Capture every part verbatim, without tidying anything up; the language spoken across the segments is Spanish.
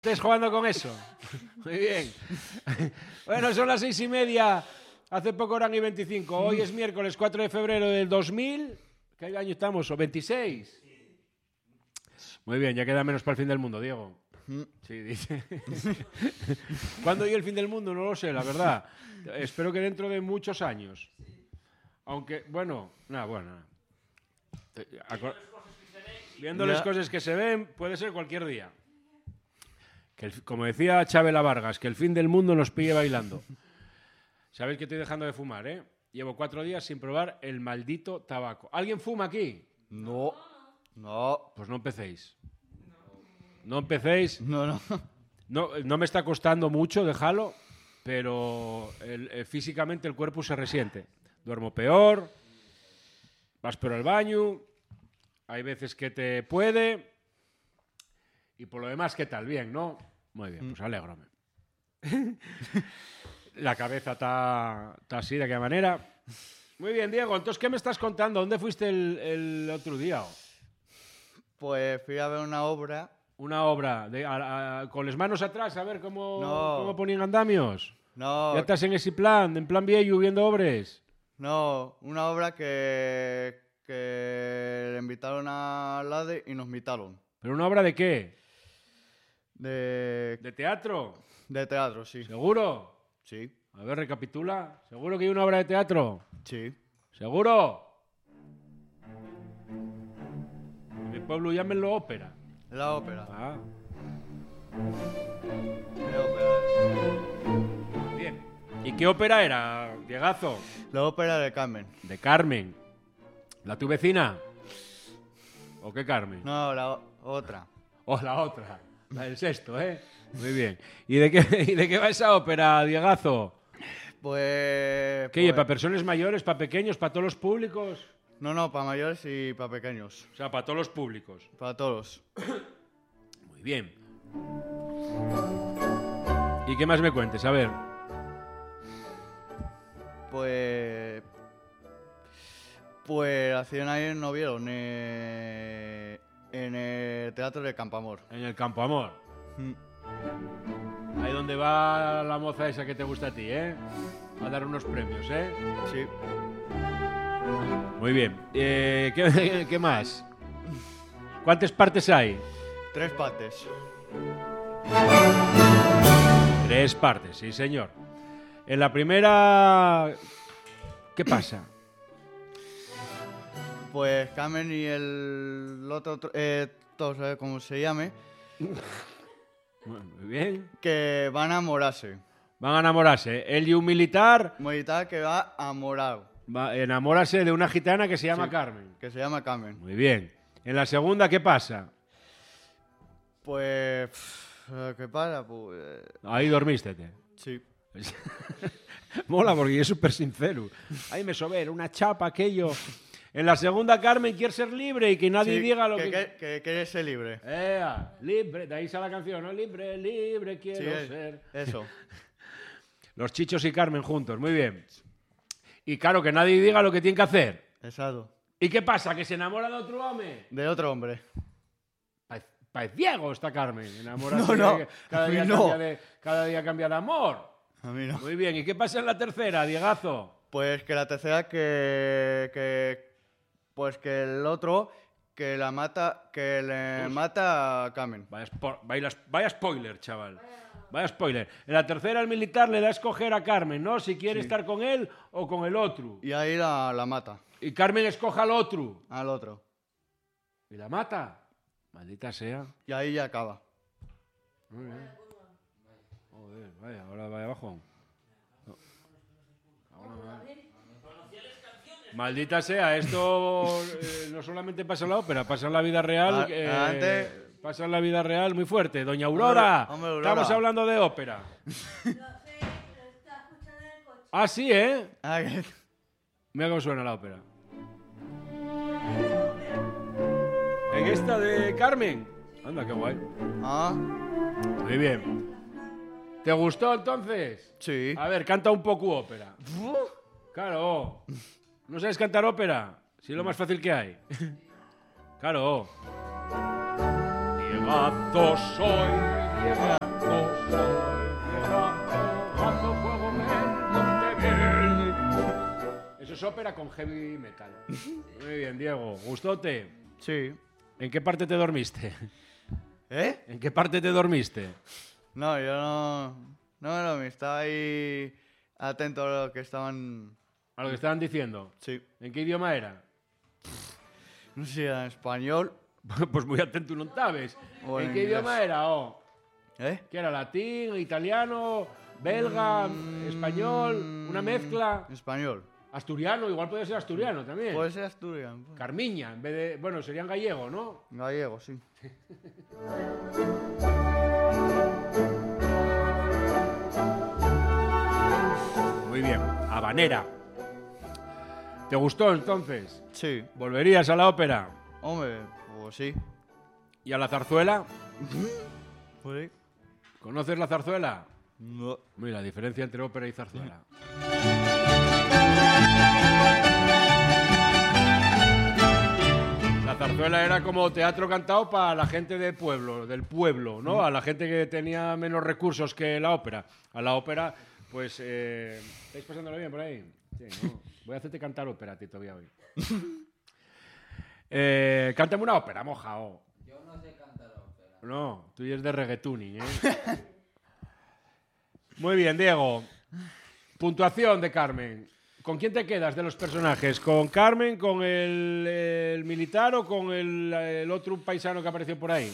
Estés jugando con eso. Muy bien. Bueno, son las seis y media. Hace poco eran y veinticinco. Hoy es miércoles cuatro de febrero del dos mil. ¿Qué año estamos? ¿O veintiséis? Muy bien, ya queda menos para el fin del mundo, Diego. Sí, dice. ¿Cuándo y el fin del mundo? No lo sé, la verdad. Espero que dentro de muchos años. Aunque, bueno, nada, bueno. Nada. Viendo las cosas que se ven, puede ser cualquier día. Que el, como decía Chabela Vargas, que el fin del mundo nos pille bailando. Sabéis que estoy dejando de fumar, ¿eh? Llevo cuatro días sin probar el maldito tabaco. ¿Alguien fuma aquí? No. No. Pues no empecéis. No empecéis. No, no. No, no me está costando mucho dejarlo, pero el, eh, físicamente el cuerpo se resiente. Duermo peor, vas peor al baño, hay veces que te puede, y por lo demás, ¿qué tal? Bien, ¿no? Muy bien, pues alégrame. La cabeza está así, de aquella manera. Muy bien, Diego, entonces, ¿qué me estás contando? ¿Dónde fuiste el, el otro día? Pues fui a ver una obra. Una obra, de, a, a, con las manos atrás, a ver cómo, no. cómo ponían andamios. No. ¿Ya estás en ese plan, en plan viejo, viendo obras? No, una obra que, que le invitaron a Lade y nos invitaron. ¿Pero una obra de qué? De... ¿De teatro? De teatro, sí. ¿Seguro? Sí. A ver, recapitula. ¿Seguro que hay una obra de teatro? Sí. ¿Seguro? En mi pueblo llámenlo ópera. La ópera. Ah. La ópera. Bien. ¿Y qué ópera era, Diegazo? La ópera de Carmen. De Carmen. ¿La tu vecina? ¿O qué Carmen? No, la otra. O la otra. La del sexto, ¿eh? Muy bien. ¿Y de qué, y de qué va esa ópera, Diegazo? Pues... ¿Qué? pues... ¿Para personas mayores, para pequeños, para todos los públicos? No, no, para mayores y para pequeños. O sea, para todos los públicos. Para todos. Muy bien. ¿Y qué más me cuentes? A ver. Pues... Pues hacían ayer no vieron eh, en el Teatro de Campamor. En el Campo Amor. Mm. Ahí donde va la moza esa que te gusta a ti, ¿eh? A dar unos premios, ¿eh? Sí. Muy bien. Eh, ¿qué, ¿Qué más? ¿Cuántas partes hay? Tres partes. Tres partes, sí, señor. En la primera... ¿Qué pasa? Pues Carmen y el otro, eh, todos, ¿sabes cómo se llame? Muy bien. Que van a enamorarse. Van a enamorarse. Él y un militar... Militar que va a enamorado. Va a enamorarse de una gitana que se llama Sí, Carmen. Que se llama Carmen. Muy bien. En la segunda, ¿qué pasa? Pues... pff, ¿qué pasa? Pues... Ahí dormiste. Sí. Mola porque es súper sincero. Ahí me sober, una chapa, aquello. En la segunda, Carmen quiere ser libre y que nadie Sí, diga lo que... que... Que, que quiere ser libre. Ea, libre, de ahí sale la canción, ¿no? Libre, libre quiero Sí, es- ser. eso. Los Chichos y Carmen juntos, muy bien. Y claro, que nadie diga lo que tiene que hacer. Exacto. ¿Y qué pasa? ¿Que se enamora de otro hombre? De otro hombre. Parece ciego está Carmen. Enamorarse No, no, de- cada, a mí día no. cambia de, cada día cambia de amor. A mí no. Muy bien. ¿Y qué pasa en la tercera, Diegazo? Pues que la tercera que, que pues que el otro que la mata que le Uf. mata a Carmen. Vaya, spo- vaya, vaya spoiler, chaval. Vaya spoiler. En la tercera el militar le da a escoger a Carmen, ¿no? Si quiere Sí. estar con él o con el otro. Y ahí la, la mata Y Carmen escoja al otro. al otro. Y la mata. Maldita sea. Y ahí ya acaba. Muy bien. Joder, vaya, ahora vaya abajo. No. Ahora vaya. Maldita sea, esto eh, no solamente pasa en la ópera, pasa en la vida real. Ah, eh, antes- Pasa en la vida real muy fuerte. Doña Aurora, Hombre, hombre, Aurora. estamos hablando de ópera. Ah, sí, ¿eh? Ah, que- Mira cómo suena la ópera. En esta de Carmen. Anda, qué guay. ah, Muy bien. ¿Te gustó entonces? sí. A ver, canta un poco ópera. Claro. ¿No sabes cantar ópera? Si es lo más fácil que hay. Claro. Diegazo soy tierra, cosa de tierra, bajo fuego de Montevideo. Eso es ópera con heavy metal. Muy bien, Diego. ¿Gustote? Sí. ¿En qué parte te dormiste? ¿Eh? ¿En qué parte te dormiste? No, yo no... No, no, me estaba ahí atento a lo que estaban... A lo que estaban diciendo. Sí. ¿En qué idioma era? No sé si era en español. Pues muy atento, no sabes. O ¿En en qué inglés. idioma era? Oh. ¿Eh? ¿Qué era? ¿Latín, italiano, belga, Mm, español? ¿Una mezcla? Español. Asturiano, igual puede ser asturiano también. Puede ser Asturias. Carmiña, en vez de... Bueno, serían gallego, ¿no? Gallego, sí. Muy bien. Habanera. ¿Te gustó entonces? Sí. ¿Volverías a la ópera? Hombre, pues sí. ¿Y a la zarzuela? Pues sí. ¿Conoces la zarzuela? No. Mira, la diferencia entre ópera y zarzuela. La zarzuela era como teatro cantado para la gente del pueblo, del pueblo, ¿no? A la gente que tenía menos recursos que la ópera. A la ópera, pues... Eh... ¿Estáis pasándolo bien por ahí? Sí, ¿no? Voy a hacerte cantar ópera a ti todavía hoy. eh, cántame una ópera, moja. Oh. Yo no sé cantar ópera. No, tú ya es de reggaetuning, ¿eh? Muy bien, Diego. Puntuación de Carmen. ¿Con quién te quedas de los personajes? ¿Con Carmen, con el, el militar o con el, el otro paisano que apareció por ahí?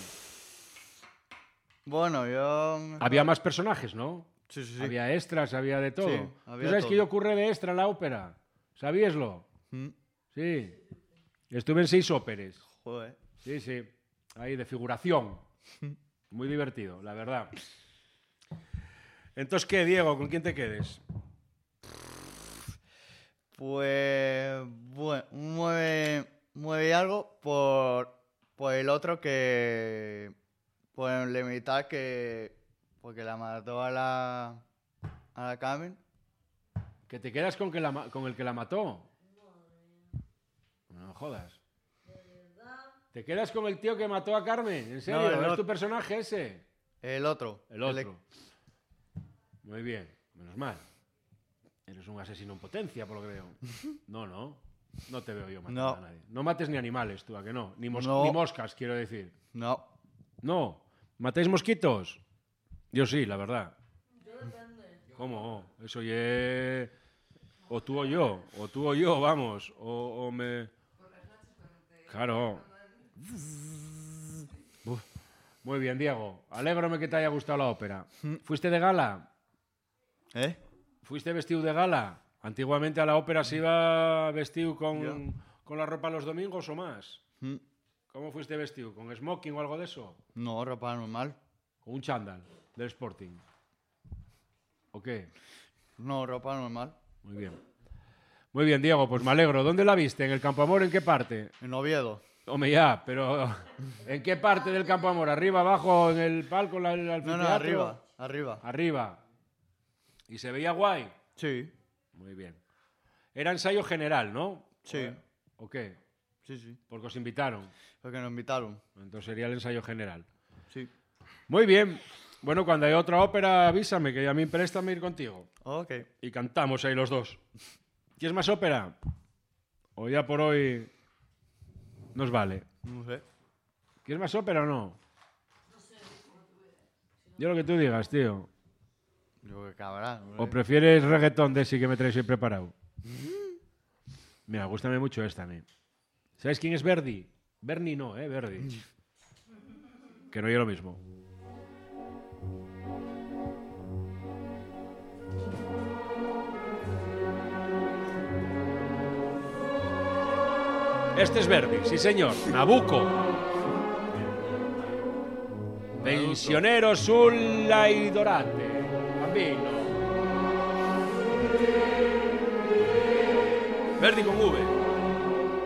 Bueno, yo... Había más personajes, ¿no? Sí, sí, sí. Había extras, había de todo. Sí, ¿Tú había sabes todo. que yo ocurre de extra en la ópera? ¿Sabíaslo? Mm. Sí. Estuve en seis óperes. Joder. Sí, sí. Ahí, de figuración. Muy divertido, la verdad. Entonces, ¿qué, Diego? ¿Con quién te quedes? Pues... Bueno, mueve, mueve algo por, por el otro que... Por el militar que... Porque la mató a la... A la Carmen. ¿Que te quedas con, que la ma- con el que la mató? No jodas. ¿Te quedas con el tío que mató a Carmen? ¿En serio? No, el ¿Es otro. tu personaje ese? El otro. El otro. Muy bien, menos mal. Eres un asesino en potencia, por lo que veo. No, no. No te veo yo matar No. a nadie. No mates ni animales, tú, ¿a que no? Ni, mos- No. ni moscas, quiero decir. No. No. ¿Matáis mosquitos? Yo sí, la verdad. ¿Cómo? Eso ye... O tú o yo. O tú o yo, vamos. O, o me... Claro. Uf. Muy bien, Diego. Alégrome que te haya gustado la ópera. ¿Fuiste de gala? ¿Eh? ¿Fuiste vestido de gala? Antiguamente a la ópera se iba vestido con, Yo. con la ropa los domingos o más. Mm. ¿Cómo fuiste vestido? ¿Con smoking o algo de eso? No, ropa normal. ¿Con un chándal del Sporting? ¿O qué? No, ropa normal. Muy bien. Muy bien, Diego, pues me alegro. ¿Dónde la viste? ¿En el Campo Amor? ¿En qué parte? En Oviedo. Hombre, ya, pero ¿en qué parte del Campo Amor? ¿Arriba, abajo, en el palco, la- el No, anfiteatro? no, arriba. Arriba. Arriba. ¿Y se veía guay? Sí. Muy bien. Era ensayo general, ¿no? Sí. ¿O qué? Sí, sí. Porque os invitaron. Porque nos invitaron. Entonces sería el ensayo general. Sí. Muy bien. Bueno, cuando hay otra ópera, avísame, que a mí préstame ir contigo. Ok. Y cantamos ahí los dos. ¿Quieres más ópera? O ya por hoy nos vale. No sé. ¿Quieres más ópera o no? Yo lo que tú digas, tío. Yo que cabrá. no ¿O sé. prefieres reggaetón de ese que me traes hoy preparado? Mira, gústame mucho esta a mí. ¿Sabes quién es Verdi? Berni no, ¿eh? Verdi. Que no yo lo mismo. Este es Verdi, sí señor. Nabucco. Pensionero sulla i dorate. Bambino. Verdi con V.